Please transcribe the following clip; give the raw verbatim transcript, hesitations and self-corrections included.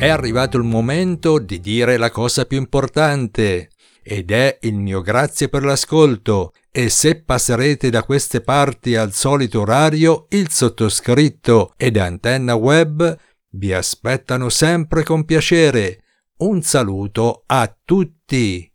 È arrivato il momento di dire la cosa più importante, ed è il mio grazie per l'ascolto, e se passerete da queste parti al solito orario, il sottoscritto ed Antenna Web vi aspettano sempre con piacere. Un saluto a tutti!